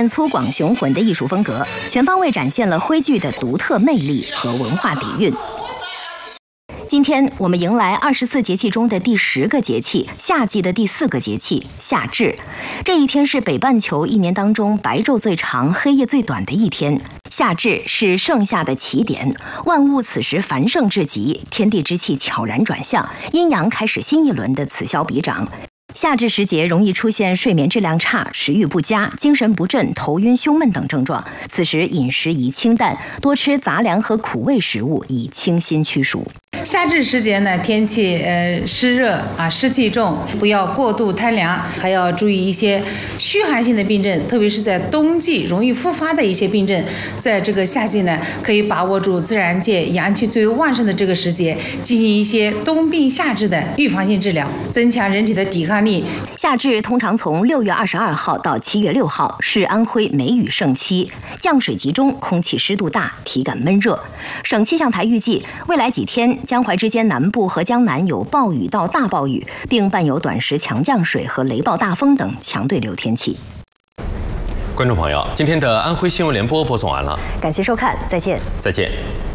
现粗犷雄浑的艺术风格，全方位展现了徽剧的独特魅力和文化底蕴。今天我们迎来24节气中的第10个节气，夏季的第4个节气夏至。这一天是北半球一年当中白昼最长、黑夜最短的一天。夏至是盛夏的起点，万物此时繁盛至极，天地之气悄然转向，阴阳开始新一轮的此消彼长。夏至时节容易出现睡眠质量差、食欲不佳、精神不振、头晕、胸闷等症状。此时饮食宜清淡，多吃杂粮和苦味食物，以清心驱暑。 夏至时节呢，天气湿热啊，湿气重，不要过度贪凉，还要注意一些虚寒性的病症，特别是在冬季容易复发的一些病症。在这个夏季呢，可以把握住自然界阳气最为旺盛的这个时节，进行一些冬病夏治的预防性治疗，增强人体的抵抗力。 夏至通常从6月22号到7月6号，是安徽梅雨盛期，降水集中，空气湿度大，体感闷热。省气象台预计，未来几天江淮之间南部和江南有暴雨到大暴雨，并伴有短时强降水和雷暴大风等强对流天气。 观众朋友，今天的安徽新闻联播播送完了， 感谢收看，再见。 再见。